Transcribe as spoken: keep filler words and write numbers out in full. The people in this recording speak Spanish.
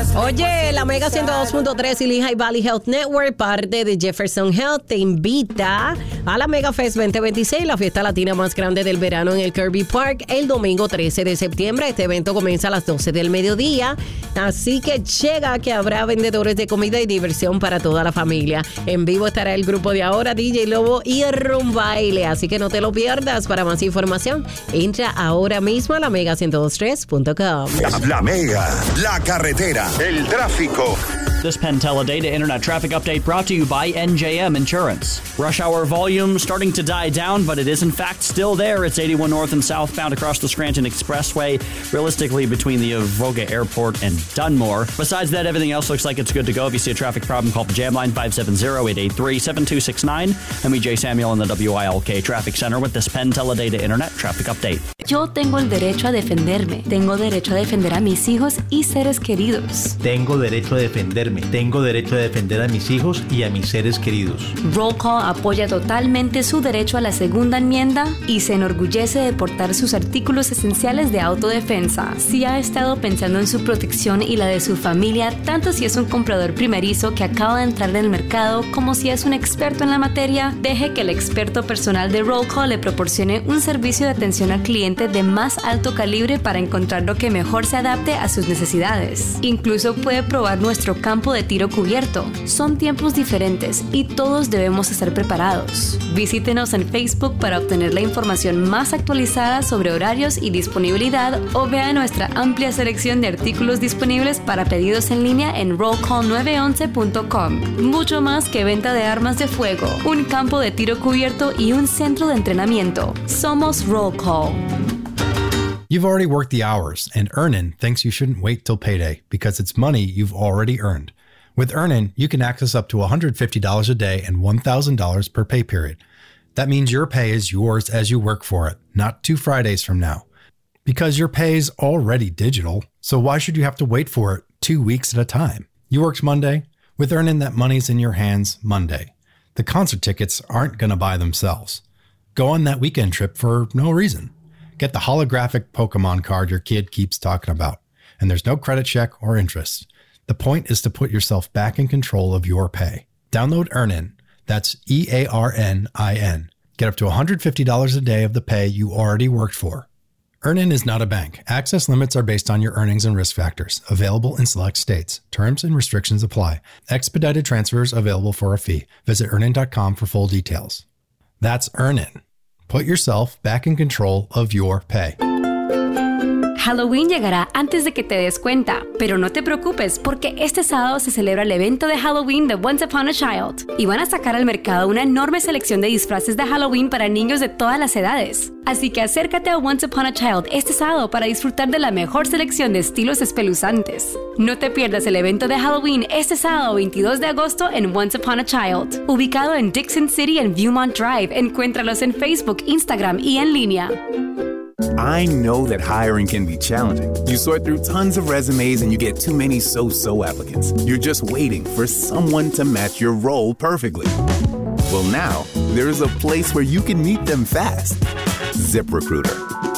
Oye, la Mega ciento dos punto tres y Lehigh Valley Health Network, parte de Jefferson Health, te invita a la Mega Fest veinte veintiséis, la fiesta latina más grande del verano en el Kirby Park, el domingo trece de septiembre. Este evento comienza a las doce del mediodía, así que llega que habrá vendedores de comida y diversión para toda la familia. En vivo estará el grupo de ahora, D J Lobo y Rumbaile, así que no te lo pierdas. Para más información, entra ahora mismo a la mega ciento dos tres punto com. La, la Mega, la carretera, el tráfico. This Penn Teledata Internet Traffic Update brought to you by N J M Insurance. Rush hour volume starting to die down, but it is in fact still there. It's eighty-one north and southbound across the Scranton Expressway, realistically between the Avoga Airport and Dunmore. Besides that, everything else looks like it's good to go. If you see a traffic problem, call the Jam Line five seven zero, eight eight three, seven two six nine. I'm E J Samuel in the W I L K Traffic Center with this Penn Teledata Internet Traffic Update. Yo tengo el derecho a defenderme. Tengo derecho a defender a mis hijos y seres queridos. Tengo derecho a defenderme. Tengo derecho a defender a mis hijos y a mis seres queridos. Roll Call apoya totalmente su derecho a la segunda enmienda y se enorgullece de portar sus artículos esenciales de autodefensa. Si ha estado pensando en su protección y la de su familia, tanto si es un comprador primerizo que acaba de entrar en el mercado como si es un experto en la materia, deje que el experto personal de Roll Call le proporcione un servicio de atención al cliente de más alto calibre para encontrar lo que mejor se adapte a sus necesidades. Incluso puede probar nuestro campo de tiro cubierto. Son tiempos diferentes y todos debemos estar preparados. Visítenos en Facebook para obtener la información más actualizada sobre horarios y disponibilidad o vea nuestra amplia selección de artículos disponibles para pedidos en línea en roll call nueve once punto com. Mucho más que venta de armas de fuego, un campo de tiro cubierto y un centro de entrenamiento. Somos Roll Call. You've already worked the hours, and Earnin thinks you shouldn't wait till payday because it's money you've already earned. With Earnin, you can access up to one hundred fifty dollars a day and one thousand dollars per pay period. That means your pay is yours as you work for it, not two Fridays from now. Because your pay is already digital, so why should you have to wait for it two weeks at a time? You worked Monday. With Earnin, that money's in your hands Monday. The concert tickets aren't going to buy themselves. Go on that weekend trip for no reason. Get the holographic Pokemon card your kid keeps talking about, and there's no credit check or interest. The point is to put yourself back in control of your pay. Download Earnin. That's E A R N I N. Get up to one hundred fifty dollars a day of the pay you already worked for. Earnin is not a bank. Access limits are based on your earnings and risk factors. Available in select states. Terms and restrictions apply. Expedited transfers available for a fee. Visit earnin dot com for full details. That's Earnin. Put yourself back in control of your pay. Halloween llegará antes de que te des cuenta, pero no te preocupes porque este sábado se celebra el evento de Halloween de Once Upon a Child y van a sacar al mercado una enorme selección de disfraces de Halloween para niños de todas las edades. Así que acércate a Once Upon a Child este sábado para disfrutar de la mejor selección de estilos espeluzantes. No te pierdas el evento de Halloween este sábado veintidós de agosto en Once Upon a Child, ubicado en Dixon City en Viewmont Drive. Encuéntralos en Facebook, Instagram y en línea. I know that hiring can be challenging. You sort through tons of resumes and you get too many so-so applicants. You're just waiting for someone to match your role perfectly. Well, now, there's a place where you can meet them fast. ZipRecruiter.